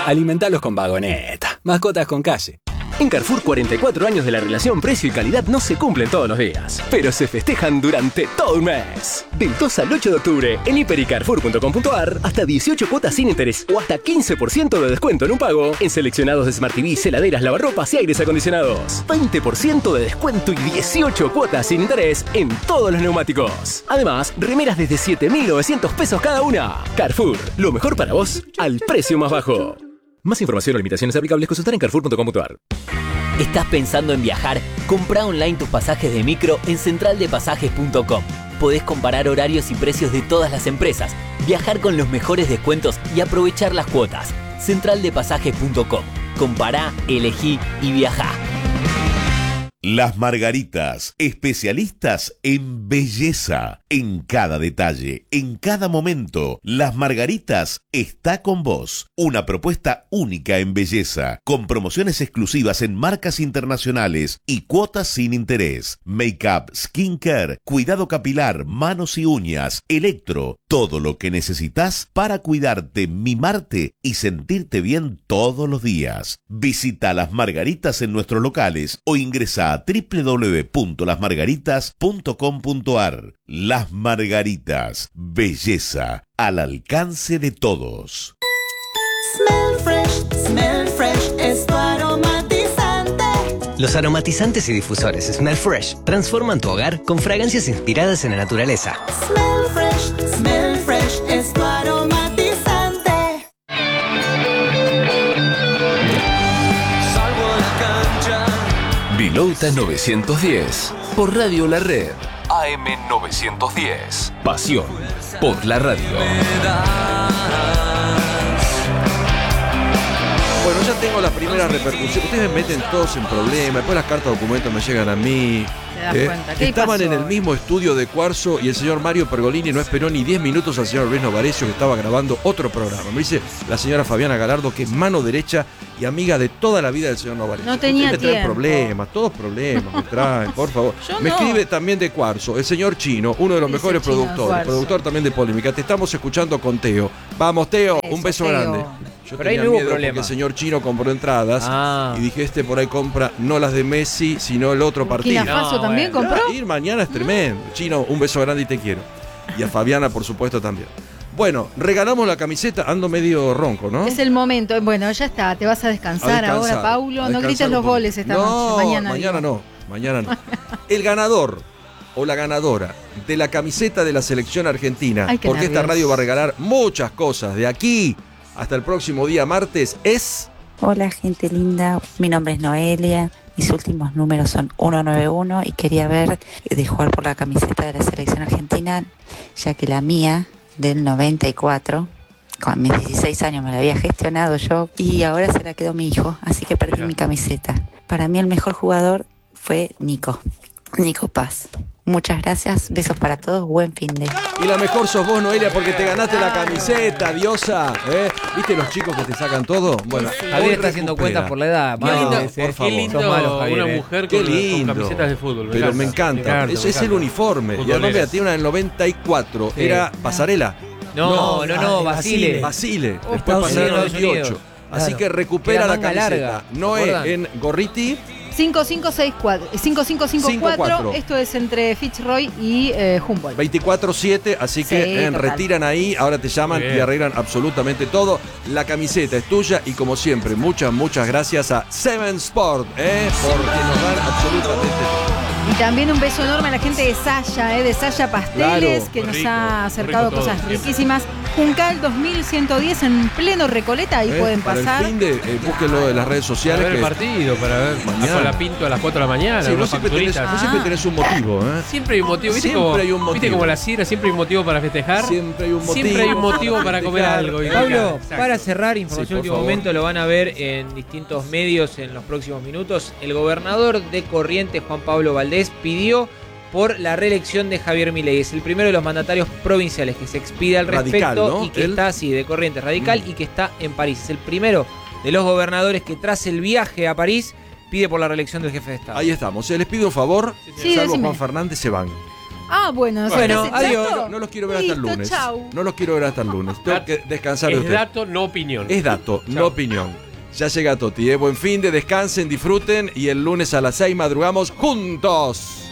Alimentalos con Vagoneta. Mascotas con calle. En Carrefour, 44 años de la relación precio y calidad no se cumplen todos los días, pero se festejan durante todo un mes. Del 2 al 8 de octubre, en hipercarrefour.com.ar, hasta 18 cuotas sin interés o hasta 15% de descuento en un pago en seleccionados de Smart TVs, heladeras, lavarropas y aires acondicionados. 20% de descuento y 18 cuotas sin interés en todos los neumáticos. Además, remeras desde 7.900 pesos cada una. Carrefour, lo mejor para vos al precio más bajo. Más información o limitaciones aplicables consultar en carrefour.com.ar. ¿Estás pensando en viajar? Comprá online tus pasajes de micro en centraldepasajes.com. Podés comparar horarios y precios de todas las empresas, viajar con los mejores descuentos y aprovechar las cuotas. Centraldepasajes.com. Compará, elegí y viajá. Las Margaritas, especialistas en belleza, en cada detalle, en cada momento. Las Margaritas está con vos. Una propuesta única en belleza, con promociones exclusivas en marcas internacionales y cuotas sin interés. Make-up, skincare, cuidado capilar, manos y uñas, electro, todo lo que necesitas para cuidarte, mimarte y sentirte bien todos los días. Visita Las Margaritas en nuestros locales o ingresa a www.lasmargaritas.com.ar. Las Margaritas, belleza al alcance de todos. Smell fresh es tu aromatizante. Los aromatizantes y difusores Smell Fresh transforman tu hogar con fragancias inspiradas en la naturaleza. Smell fresh es tu aromatizante. Vilauta 910 por Radio La Red. AM 910. Pasión por la radio. Bueno, ya tengo las primeras repercusiones. Ustedes me meten todos en problemas. Después las cartas de documentos me llegan a mí. Estaban en el mismo estudio de Cuarzo y el señor Mario Pergolini no esperó ni 10 minutos al señor Luis Novarecio, que estaba grabando otro programa. Me dice la señora Fabiana Galardo, que es mano derecha y amiga de toda la vida del señor Novarecio. No tenía me traen tiempo. problemas, todos problemas me traen, por favor. Yo me no. escribe también de Cuarzo el señor Chino, uno de los Dice mejores Chino, productores, Cuarzo. productor también de Polémica. Te estamos escuchando con Teo. Vamos, Teo, un beso Teo. grande. Yo Pero ahí tenía no hubo miedo problema. porque el señor Chino compró entradas y dije, por ahí compra no las de Messi, sino el otro partido. ¿Burkina Faso también compró? Ir mañana es tremendo. Chino, un beso grande y te quiero. Y a Fabiana, por supuesto, también. Bueno, regalamos la camiseta, ando medio ronco, ¿no? Es el momento. Bueno, ya está. Te vas a descansar, ahora, Paulo. No grites los goles esta noche. Mañana no. El ganador o la ganadora de la camiseta de la selección argentina, Ay, qué porque esta nervios. radio va a regalar muchas cosas de aquí hasta el próximo día martes, es... Hola gente linda, mi nombre es Noelia, mis últimos números son 191 y quería ver de jugar por la camiseta de la selección argentina, ya que la mía del 94, con mis 16 años me la había gestionado yo y ahora se la quedó mi hijo, así que perdí mi camiseta. Para mí el mejor jugador fue Nico Paz. Muchas gracias, besos para todos, buen fin de... Y la mejor sos vos, Noelia, porque te ganaste la camiseta, diosa. ¿Viste los chicos que te sacan todo? Bueno, Javier está haciendo cuentas por la edad. Qué lindo, por favor. Qué lindo una mujer Qué con lindo. camisetas de fútbol. Pero me encanta. Es el uniforme. Y además mira, tiene una del 94. Sí. Era Pasarela. No, Basile. Basile. Después Estados Pasarela Unidos, 98. Así Claro. que recupera Era la manga camiseta. larga, Noé ¿se acuerdan? en Gorriti. 5554. Esto es entre Fitzroy y Humboldt. 24/7, así que Sí, total. retiran ahí, ahora te llaman y arreglan absolutamente todo. La camiseta es tuya y como siempre, muchas gracias a Seven Sport, porque nos dan absolutamente todo. Y también un beso enorme a la gente de Saya Pasteles, Claro, que muy nos rico, ha acercado muy rico cosas todo, riquísimas. Juncal 2110 en pleno Recoleta, ahí pueden para pasar. el fin de, búsquenlo de las redes sociales. Para ver el que- partido, para ver Mañana. a Colapinto a las 4 de la mañana. Sí, unas vos siempre tenés facturitas. un motivo, Siempre hay un motivo, ¿viste? Siempre Como, hay un motivo. ¿viste como la sidra? Siempre hay un motivo para festejar. Siempre hay un motivo. Siempre hay un motivo para comer algo. Pablo, Exacto. para cerrar, información Sí, de por último favor. momento, lo van a ver en distintos medios en los próximos minutos. El gobernador de Corrientes, Juan Pablo Valdés, pidió por la reelección de Javier Milei. Es el primero de los mandatarios provinciales que se expide al Radical, respecto, ¿no? y que Él. está así, de Corrientes radical, y que está en París. Es el primero de los gobernadores que tras el viaje a París pide por la reelección del jefe de Estado. Ahí estamos. Les pido un favor, Sí, salvo decime. Juan Fernández, se van. Bueno, adiós. No los quiero ver hasta el lunes. Chau. No los quiero ver hasta el lunes. Tengo que descansar de Es ustedes. dato, no opinión. Es dato, no opinión. Ya llega Toti, Buen fin de, descansen, disfruten y el lunes a las 6 madrugamos juntos.